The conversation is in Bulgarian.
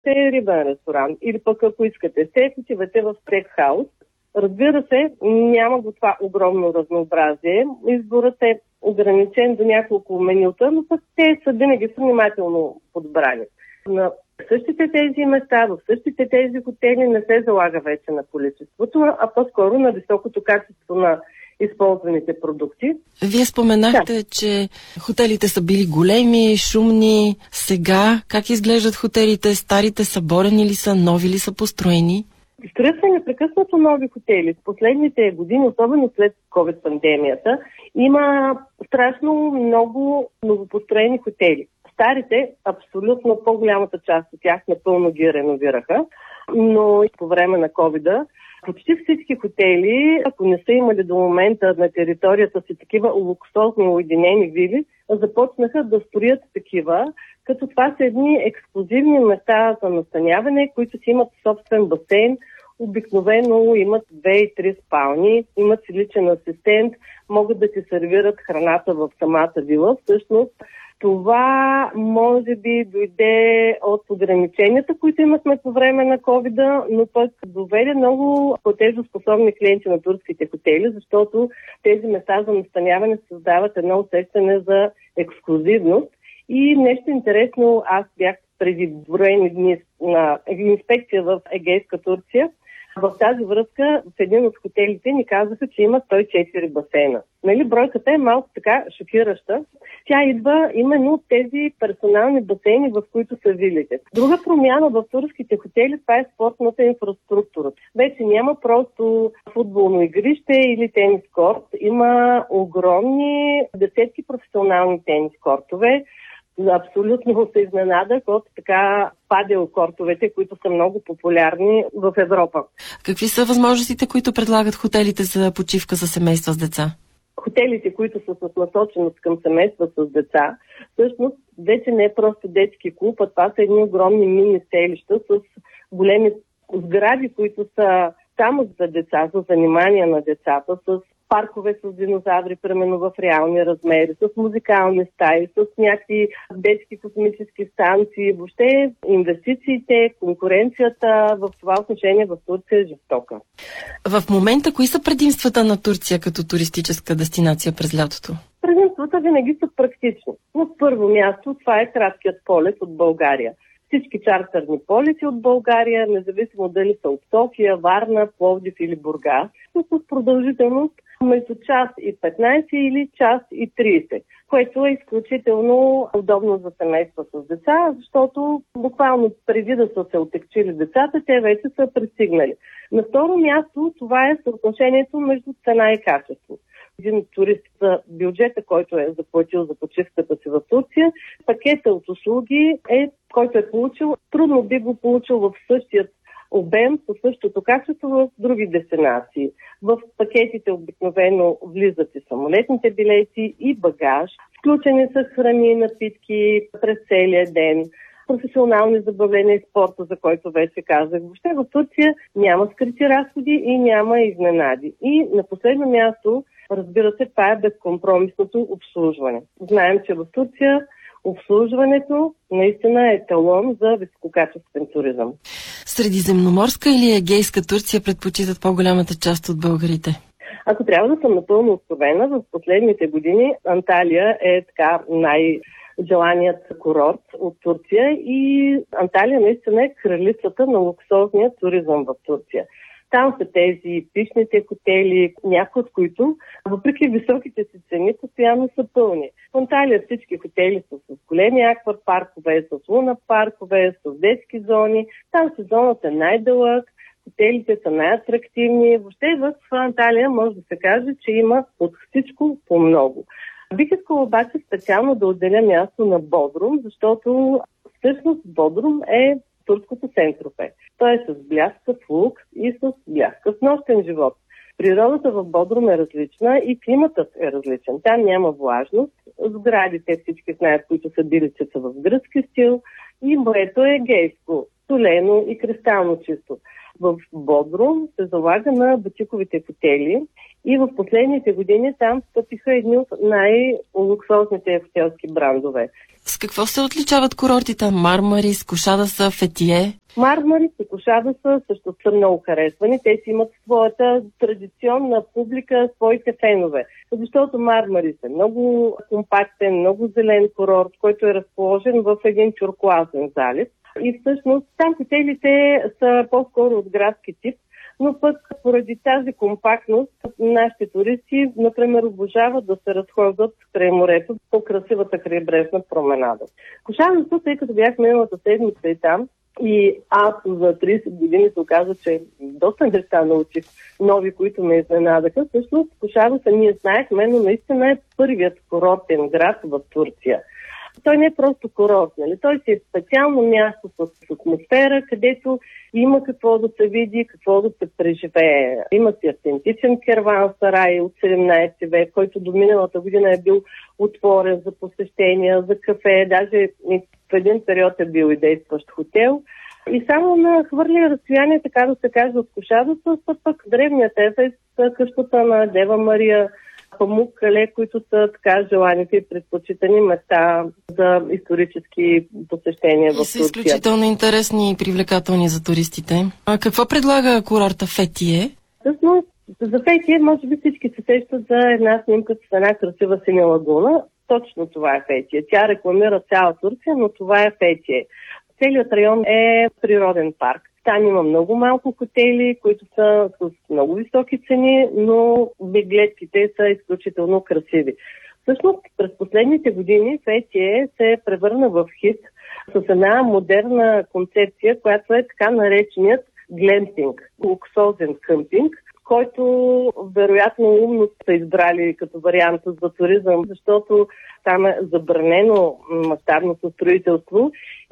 е рибен ресторант. Или пък ако искате стейк, отивате в стейкхаус. Разбира се, няма го това огромно разнообразие. Изборът е ограничен до няколко менюта, но пък те са винаги внимателно подбрани. На същите тези места, в същите тези хотели не се залага вече на количеството, а по-скоро на високото качество на използваните продукти. Вие споменахте, че хотелите са били големи, шумни. Сега как изглеждат хотелите? Старите съборени ли са, нови ли са построени? Строят се непрекъснато нови хотели. В последните години, особено след COVID-пандемията, има страшно много новопостроени хотели. Старите, абсолютно по-голямата част от тях напълно ги реновираха, но и по време на COVID-а почти всички хотели, ако не са имали до момента на територията си такива луксозни уединени вили, започнаха да строят такива, като това са едни ексклузивни места за настаняване, които си имат собствен басейн, обикновено имат 2 и 3 спални, имат си личен асистент, могат да ти сервират храната в самата вила. Всъщност това може би дойде от ограниченията, които имахме по време на COVID-а, но пък доведе много платежоспособни клиенти на турските хотели, защото тези места за настаняване създават едно усещане за ексклузивност. И нещо интересно, аз бях преди броени дни на инспекция в Егейска Турция. В тази връзка в един от хотелите ни казаха, че има 104 басейна. Нали, бройката е малко така шокираща. Тя идва именно от тези персонални басейни, в които са вилите. Друга промяна в турските хотели, това е спортната инфраструктура. Вече няма просто футболно игрище или тенис корт. Има огромни десетки професионални тенис кортове. Абсолютно се изненадах от така падел кортовете, които са много популярни в Европа. Какви са възможностите, които предлагат хотелите за почивка за семейства с деца? Хотелите, които са с насоченост към семейства с деца, всъщност вече не е просто детски клуб, а това са едни огромни мини селища с големи сгради, които са само за деца, за занимания на децата, с паркове с динозаври, примерно в реални размери, с музикални стаи, с някакви детски космически станции. Въобще инвестициите, конкуренцията в това отношение в Турция е жестока. В момента кои са предимствата на Турция като туристическа дестинация през лятото? Предимствата винаги са практични. На първо място това е краткият полет от България. Всички чартерни полети от България, независимо дали са от София, Варна, Пловдив или Бургас, са с продължителност между час и 15 или час и 30, което е изключително удобно за семейства с деца, защото буквално преди да са се отекчили децата, те вече са пристигнали. На второ място това е съотношението между цена и качество. Един турист за бюджета, който е заплатил за почивката си в Турция, пакета от услуги който е получил, трудно би го получил в същия обем, със същото качество в други дестинации. В пакетите обикновено влизат и самолетните билети, и багаж. Включени са храни и напитки през целия ден, професионални забавления и спорта, за който вече казах. Въобще в Турция няма скрити разходи и няма изненади. И на последно място, разбира се, това е безкомпромисното обслужване. Знаем, че в Турция обслужването наистина е талон за висококачествен туризъм. Средиземноморска или Егейска Турция предпочитат по-голямата част от българите? Ако трябва да съм напълно откровена, в последните години Анталия е така най-желаният курорт от Турция и Анталия наистина е кралицата на луксозния туризъм в Турция. Там са тези пишните хотели, някои от които, въпреки високите си цени, постоянно са пълни. В Анталия всички хотели са с големи аквапаркове, с луна паркове, с детски зони. Там сезонът е най-дълъг, хотелите са най-атрактивни. Въобще в Анталия може да се каже, че има от всичко по много. Бих искала обаче специално да отделя място на Бодрум, защото всъщност Бодрум е турското Сен-Тропе. Той е с бляскав лукс и с бляскав нощен живот. Природата в Бодрум е различна и климатът е различен. Там няма влажност. Сградите всички знаят, които са билици, са в гръцки стил и морето е егейско. солено и кристално чисто. В Бодрум се залага на бутиковите хотели и в последните години там встъпиха едни от най-луксозните хотелски брандове. С какво се отличават курортите? Мармарис, Кушадаса, Фетие? Мармарис и Кушадаса също са много харесвани. Те си имат своята традиционна публика, своите фенове. Защото Мармарис е много компактен, много зелен курорт, който е разположен в един тюркоазен залив. И всъщност там хотелите са по-скоро от градски тип, но пък поради тази компактност нашите туристи, например, обожават да се разхождат край морето по красивата крайбрежна променада. Кушадаса, тъй като бях миналата седмица и там, и аз за 30 години се оказа, че доста неща научих нови, които ме изненадаха. Всъщност Кушадаса ние знаехме, но наистина е първият курортен град в Турция. Той не е просто курорт, нали? Той си е специално място с атмосфера, където има какво да се види, какво да се преживее. Има си автентичен керван-сарай от 17 век, който до миналата година е бил отворен за посещения, за кафе, даже в един период е бил и действащ хотел. И само на хвърли разстояние, така да се каже, от Кушадаса, са пък древният Ефес, къщата на Дева Мария, Памуккале, които са така желаните и предпочитани места за исторически посещения в Турция. И са изключително интересни и привлекателни за туристите. А какво предлага курорта Фетие? Всъщност, за Фетие може би всички се сещат за една снимка с една красива синя лагуна. Точно това е Фетие. Тя рекламира цяла Турция, но това е Фетие. Целият район е природен парк. Там има много малко хотели, които са с много високи цени, но гледките са изключително красиви. Всъщност, през последните години Фетие се превърна в хит с една модерна концепция, която е така нареченият глемпинг, луксозен къмпинг, който вероятно умно са избрали като вариант за туризъм, защото там е забранено мащабното строителство